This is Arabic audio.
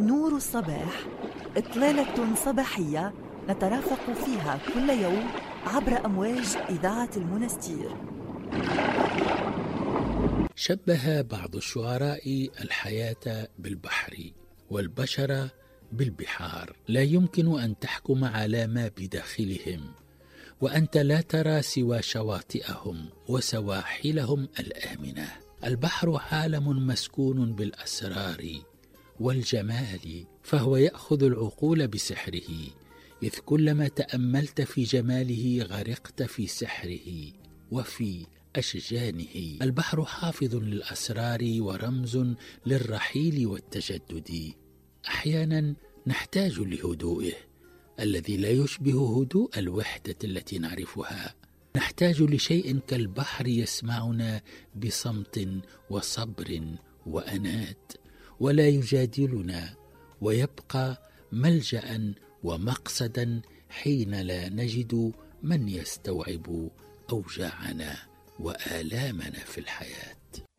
نور الصباح، إطلالة صباحية نترافق فيها كل يوم عبر أمواج إذاعة المنستير. شبه بعض الشعراء الحياة بالبحر والبشر بالبحار. لا يمكن أن تحكم على ما بداخلهم وأنت لا ترى سوى شواطئهم وسواحلهم الآمنة. البحر عالم مسكون بالأسرار والجمال، فهو يأخذ العقول بسحره، إذ كلما تأملت في جماله غرقت في سحره وفي أشجانه. البحر حافظ للأسرار ورمز للرحيل والتجدد. أحيانا نحتاج لهدوئه الذي لا يشبه هدوء الوحدة التي نعرفها. نحتاج لشيء كالبحر يسمعنا بصمت وصبر وأنات، ولا يجادلنا، ويبقى ملجأ ومقصدا حين لا نجد من يستوعب أوجاعنا وآلامنا في الحياة.